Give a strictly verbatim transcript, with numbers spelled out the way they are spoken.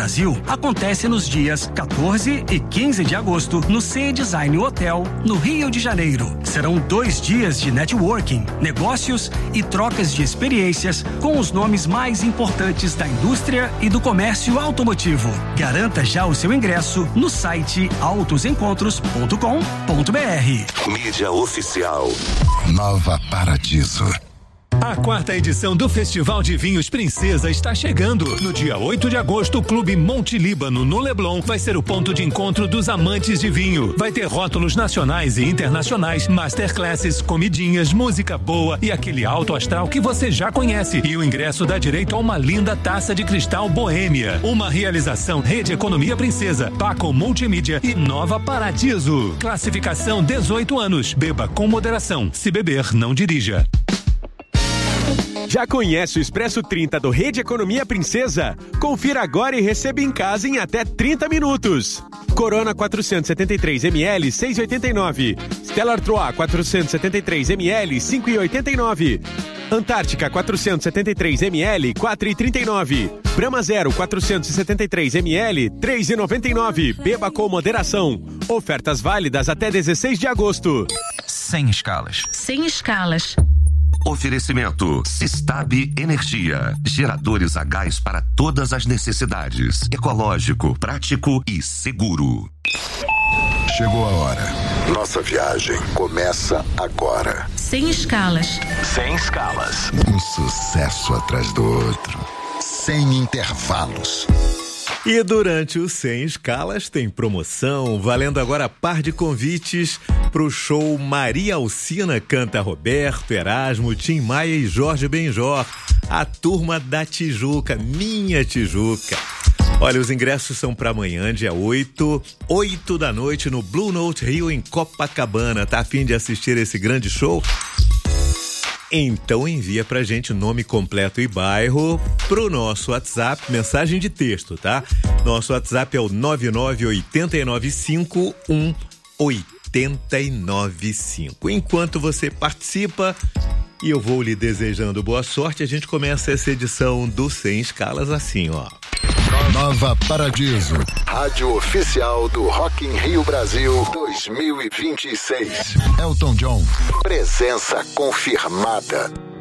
Brasil acontece nos dias quatorze e quinze de agosto no C Design Hotel, no Rio de Janeiro. Serão dois dias de networking, negócios e trocas de experiências com os nomes mais importantes da indústria e do comércio automotivo. Garanta já o seu ingresso no site autos encontros ponto com ponto br. Mídia oficial. Nova Paradiso. A quarta edição do Festival de Vinhos Princesa está chegando. No dia oito de agosto, o Clube Monte Líbano, no Leblon, vai ser o ponto de encontro dos amantes de vinho. Vai ter rótulos nacionais e internacionais, masterclasses, comidinhas, música boa e aquele alto astral que você já conhece. E o ingresso dá direito a uma linda taça de cristal boêmia. Uma realização Rede Economia Princesa, Paco Multimídia e Nova Paradiso. Classificação dezoito anos. Beba com moderação. Se beber, não dirija. Já conhece o Expresso trinta do Rede Economia Princesa? Confira agora e receba em casa em até trinta minutos. Corona quatrocentos e setenta e três mililitros, seis reais e oitenta e nove centavos. Stella Artois quatrocentos e setenta e três mililitros, cinco reais e oitenta e nove centavos. Antártica quatrocentos e setenta e três mililitros, quatro reais e trinta e nove centavos. Brahma Zero quatrocentos e setenta e três mililitros, três reais e noventa e nove centavos. Beba com moderação. Ofertas válidas até dezesseis de agosto. Sem escalas. Sem escalas. Oferecimento Sistab Energia, geradores a gás para todas as necessidades, ecológico, prático e seguro. Chegou a hora. Nossa viagem começa agora. Sem escalas. Sem escalas. Um sucesso atrás do outro. Sem intervalos. E durante o Sem Escalas tem promoção, valendo agora par de convites pro show Maria Alcina canta Roberto, Erasmo, Tim Maia e Jorge Benjor, a turma da Tijuca, minha Tijuca. Olha, os ingressos são para amanhã, dia oito, oito da noite no Blue Note Rio, em Copacabana. Tá a fim de assistir esse grande show? Então envia pra gente nome completo e bairro pro nosso WhatsApp, mensagem de texto, tá? Nosso WhatsApp é o nove nove oito nove cinco um oito nove cinco. Enquanto você participa e eu vou lhe desejando boa sorte, a gente começa essa edição do Sem Escalas assim, ó. Nova Paradiso, rádio oficial do Rock in Rio Brasil dois mil e vinte e seis. Elton John, presença confirmada.